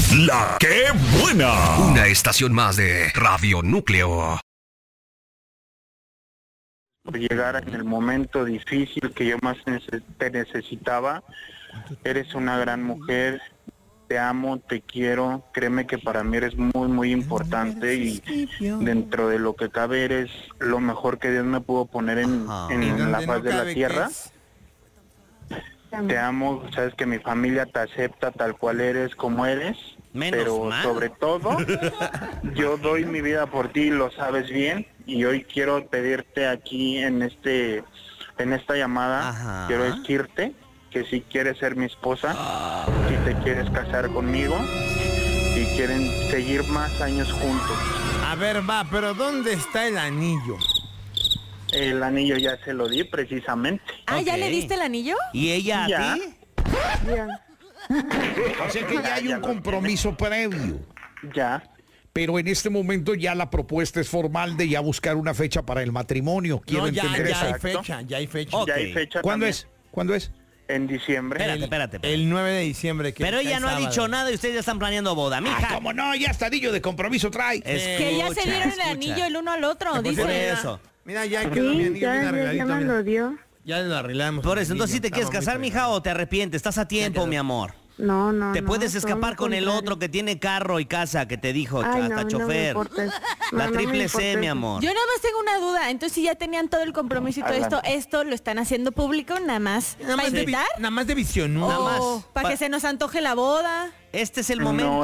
La que buena. Una estación más de Radio Núcleo. Llegar en el momento difícil que yo más te necesitaba. Eres una gran mujer, te amo, te quiero, créeme que para mí eres muy muy importante y dentro de lo que cabe eres lo mejor que Dios me pudo poner en la faz de la tierra. Te amo, sabes que mi familia te acepta tal cual eres, como eres. Pero sobre todo, yo doy mi vida por ti, lo sabes bien, y hoy quiero pedirte aquí en esta llamada, quiero decirte que si quieres ser mi esposa, si te quieres casar conmigo y quieren seguir más años juntos. A ver, pero ¿dónde está el anillo? El anillo ya se lo di precisamente. ¿Ya le diste el anillo? ¿Y ella a ti? Ya. O sea que ya hay un compromiso previo. Ya. Pero en este momento ya la propuesta es formal de ya buscar una fecha para el matrimonio. Quiero entender eso. Ya hay fecha. Ya hay fecha. ¿Cuándo también. es? ¿Cuándo es? En diciembre. Espérate. El 9 de diciembre. Pero ella no ha dicho nada y ustedes ya están planeando boda, mija. ¿Cómo no? Ya hasta anillo de compromiso trae. Que ya se dieron el anillo el uno al otro, dice. Por eso. Mira, ya quedó mi anillo bien arregladito. Ya me lo dio. Ya lo arreglamos. Por eso, entonces, ¿sí te quieres casar, mija, o te arrepientes? Estás a tiempo, mi amor. No. Te puedes escapar con el otro que tiene carro y casa, que te dijo, hasta chofer. La triple C, mi amor. Yo nada más tengo una duda. Entonces, si ya tenían todo el compromiso y todo esto lo están haciendo público, nada más ¿para invitar? Nada más de visión, ¿no? Nada más. ¿Para que se nos antoje la boda? Este es el momento.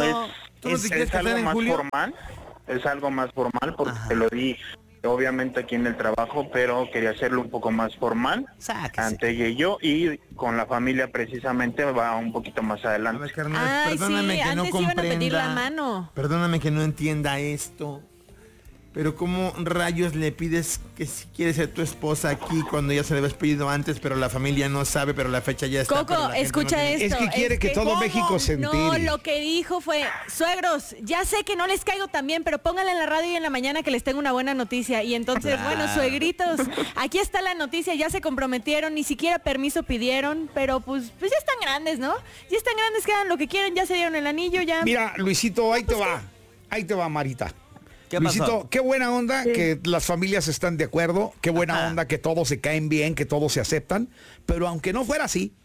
Es algo más formal. Es algo más formal porque te lo di obviamente aquí en el trabajo, pero quería hacerlo un poco más formal. Ante ella y yo, y con la familia precisamente va un poquito más adelante. A ver, carnal, perdóname que no iban a pedir la comprenda. mano. Perdóname que no entienda esto. Pero ¿cómo rayos le pides que si quiere ser tu esposa aquí cuando ya se le habías pedido antes, pero la familia no sabe, pero la fecha ya está? Coco, escucha esto. Es que quiere que todo México se entere. No, lo que dijo fue, suegros, ya sé que no les caigo tan bien, pero pónganle en la radio y en la mañana que les tengo una buena noticia. Y entonces, bueno, suegritos, aquí está la noticia, ya se comprometieron, ni siquiera permiso pidieron, pero pues ya están grandes, ¿no? Ya están grandes, que hagan lo que quieren, ya se dieron el anillo, ya. Mira, Luisito, ahí te va, Marita. ¿Qué Luisito, pasó? qué buena onda que las familias están de acuerdo, qué buena onda que todos se caen bien, que todos se aceptan, pero aunque no fuera así,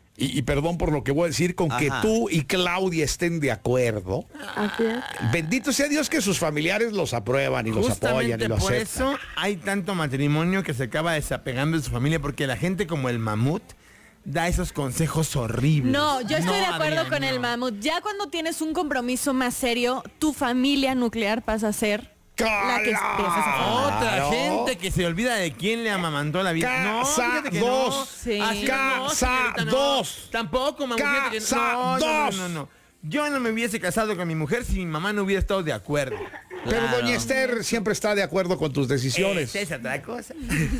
y perdón por lo que voy a decir, con que tú y Claudia estén de acuerdo, Así es. bendito sea Dios que sus familiares los aprueban y los apoyan y los por aceptan. eso hay tanto matrimonio que se acaba desapegando de su familia, porque la gente como el mamut da esos consejos horribles. No, yo estoy de acuerdo Adrián, con el mamut. Ya cuando tienes un compromiso más serio, tu familia nuclear pasa a ser la que empiezas a formar. Otra gente que se olvida de quién le amamantó la vida. Casa fíjate que dos. no. Sí. Así Casa señorita, dos. Tampoco, mamá. Fíjate que Casa dos. No. Yo no me hubiese casado con mi mujer si mi mamá no hubiera estado de acuerdo. Pero doña Esther siempre está de acuerdo con tus decisiones. Esa es otra cosa.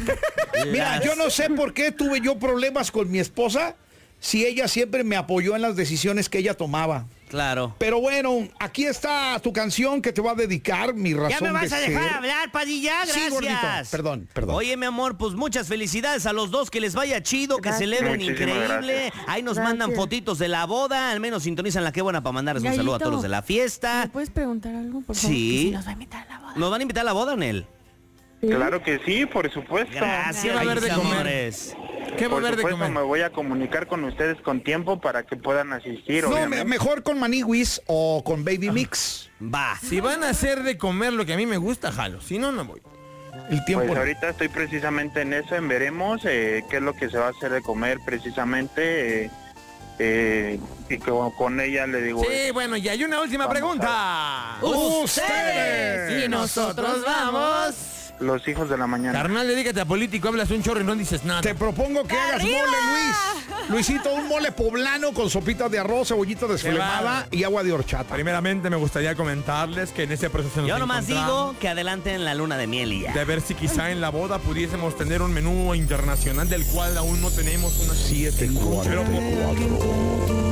Mira, yo no sé por qué tuve yo problemas con mi esposa si ella siempre me apoyó en las decisiones que ella tomaba. Claro. Pero bueno, aquí está tu canción que te va a dedicar, mi razón ¿Ya me vas de a dejar ser. hablar, Padilla? Gracias. Sí, gordito. Perdón. Oye, mi amor, pues muchas felicidades a los dos, que les vaya chido, que celebren Muchísimas increíble. gracias. Ahí nos mandan fotitos de la boda, al menos sintonizan la que buena para mandarles un saludo a todos los de la ¿Me fiesta. puedes preguntar algo, por favor? Sí. Que si nos va a invitar a la boda. ¿Nos van a invitar a la boda, Nel? Claro que sí, por supuesto. Gracias, va a haber de mis comer? amores. ¿Qué va a Por haber de supuesto, comer? me voy a comunicar con ustedes con tiempo para que puedan asistir. No, obviamente. mejor con Maniwis o con Baby Mix. Va. Si van a hacer de comer lo que a mí me gusta, jalo. Si no, no voy. El tiempo. Pues ahorita estoy precisamente en eso, en veremos qué es lo que se va a hacer de comer precisamente. Y con ella le digo... Sí, bueno, y hay una última Vamos pregunta. ¡Ustedes! Y nosotros vamos. Los hijos de la mañana. Carnal, dedícate a político, hablas un chorro y no dices nada. Te propongo que hagas ¡Arriba! mole, Luis. Luisito, un mole poblano con sopita de arroz, cebollita desflemada bárbaro. y agua de horchata. Primeramente me gustaría comentarles que en ese proceso nos Yo nomás encontramos digo que adelanten la luna de miel y ya. de ver si quizá en la boda pudiésemos tener un menú internacional del cual aún no tenemos una 7-4-4.